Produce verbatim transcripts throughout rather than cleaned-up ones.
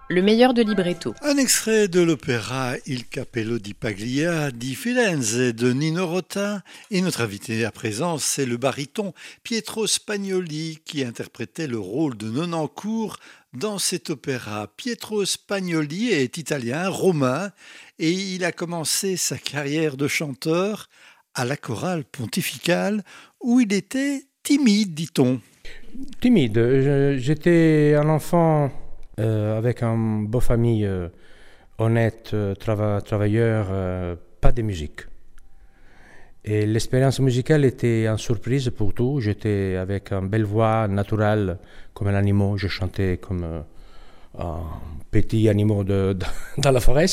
le meilleur de libretto. Un extrait de l'opéra Il Cappello di Paglia di Firenze de Nino Rota. Et notre invité à présent, c'est le baryton Pietro Spagnoli qui interprétait le rôle de Nonancourt dans cet opéra. Pietro Spagnoli est italien, romain, et il a commencé sa carrière de chanteur à la chorale pontificale où il était timide, dit-on. Timide, j'étais un enfant euh, avec une bonne famille, euh, honnête, euh, trava- travailleur, euh, pas de musique. Et l'expérience musicale était une surprise pour tout. J'étais avec une belle voix naturelle, comme un animal. Je chantais comme euh, un petit animal de, de, dans la forêt.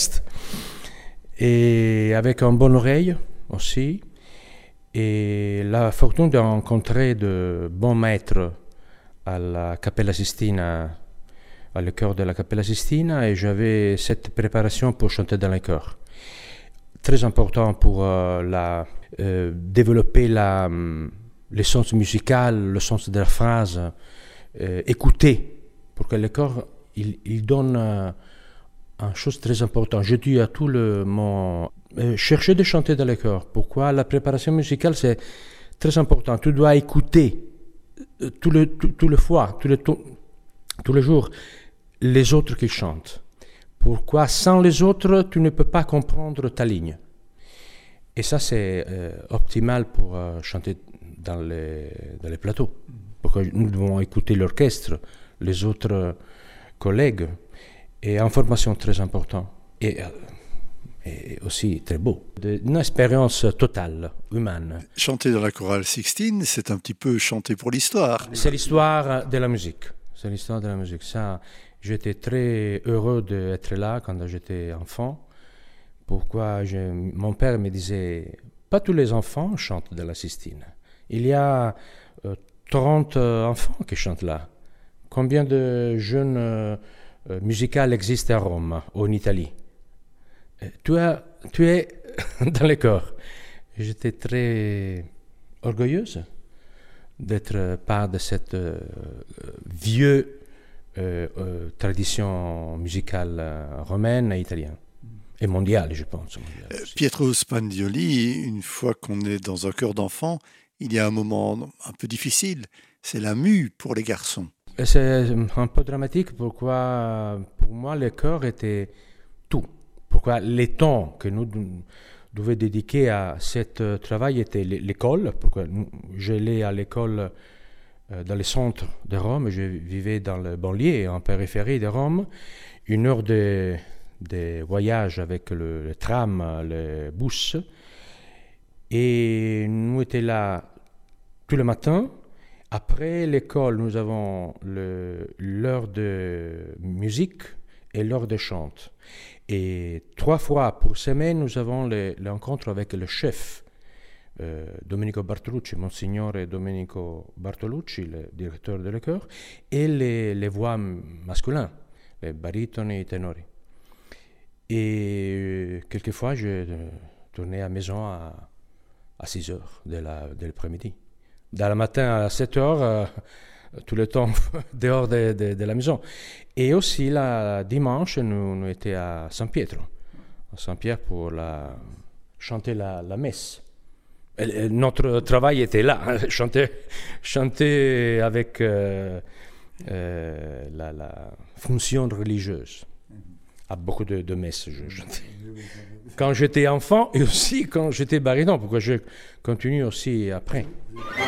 Et avec une bonne oreille aussi. Et la fortune de rencontrer de bons maîtres à la Cappella Sistina, à le chœur de la Cappella Sistina, et j'avais cette préparation pour chanter dans le chœur. Très important pour euh, la, euh, développer la, le sens musical, le sens de la phrase, euh, écouter, pour que le chœur il, il donne euh, une chose très importante. Je dis à tout le monde, euh, cherchez de chanter dans le chœur. Pourquoi? La préparation musicale, c'est très important. Tu dois écouter euh, tout le, tout, tout le fois, tout le, tout, tous les jours, les autres qui chantent. Pourquoi? Sans les autres, tu ne peux pas comprendre ta ligne. Et ça, c'est euh, optimal pour euh, chanter dans les, dans les plateaux. Pourquoi nous devons écouter l'orchestre, les autres collègues. Et en formation, très important. Et, euh, et aussi très beau. De, une expérience totale, humaine. Chanter dans la chorale Sixtine, c'est un petit peu chanter pour l'histoire. C'est l'histoire de la musique. C'est l'histoire de la musique. Ça, j'étais très heureux d'être là quand j'étais enfant. Pourquoi je, mon père me disait, pas tous les enfants chantent de la Sistine. Il y a euh, trente euh, enfants qui chantent là. Combien de jeunes euh, musicales existent à Rome, ou en Italie? euh, tu, as, tu es dans le corps. J'étais très orgueilleuse d'être part de cette euh, vieux euh, euh, tradition musicale euh, romaine et italienne. Et mondiale, je pense. Mondiale euh, Pietro Spagnoli, une fois qu'on est dans un chœur d'enfant, il y a un moment un peu difficile. C'est la mue pour les garçons. Et c'est un peu dramatique. Pourquoi, pour moi, le chœur était tout. Pourquoi les temps que nous devions dédiquer à ce travail était l'école. Pourquoi j'allais à l'école dans le centre de Rome. Je vivais dans le banlieue, en périphérie de Rome. Une heure de, de voyage avec le, le tram, le bus. Et nous étions là tout le matin. Après l'école, nous avons le, l'heure de musique et l'heure de chant. Et trois fois pour semaine, nous avons les, les rencontres avec le chef, euh, Domenico Bartolucci, Monsignore Domenico Bartolucci, le directeur de l'école, et les, les voix masculines, les barytoni et les ténori. Et euh, quelquefois, je tournais à la maison à, à six heures de, la, de l'après-midi. Dans le matin à sept heures, euh, tout le temps dehors de, de, de la maison. Et aussi, la dimanche, nous, nous étions à Saint-Pietro, à Saint-Pierre pour la, chanter la, la messe. Et, et notre travail était là, hein, chanter, chanter avec euh, euh, la, la fonction religieuse. À beaucoup de, de messes, je chantais. Quand j'étais enfant et aussi quand j'étais baryton, pourquoi je continue aussi après.